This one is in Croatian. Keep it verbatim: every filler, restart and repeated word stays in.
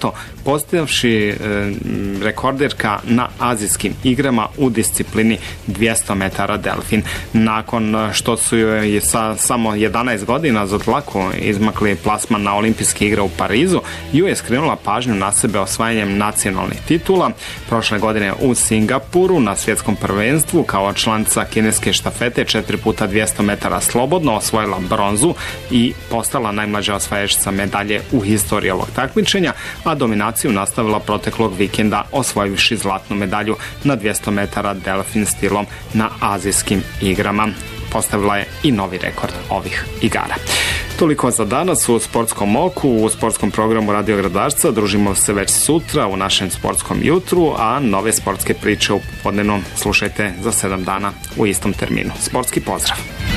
zlato, postavši rekorderka na azijskim igrama u disciplini dvjesto metara delfin. Nakon što su joj sa samo jedanaest godina za dlaku izmakli plasman na olimpijske igre u Parizu, ju je skrenula pažnju na sebe osvajanjem nacionalnih titula. Prošle godine u Singapuru na svjetskom prvenstvu kao članica kineske štafete četiri puta dvjesto metara slobodno osvojila bronzu i postala najmlađa osvajačica medalje u historiji ovog takmičenja, a dominaciju nastavila proteklog vikenda osvojivši zlatnu medalju na dvjesto metara delfin stilom na azijskim igrama. Postavila je i novi rekord ovih igara. Toliko za danas u Sportskom oku, u sportskom programu Radio Gradarca. Družimo se već sutra u našem sportskom jutru, a nove sportske priče u popodnevnom slušajte za sedam dana u istom terminu. Sportski pozdrav!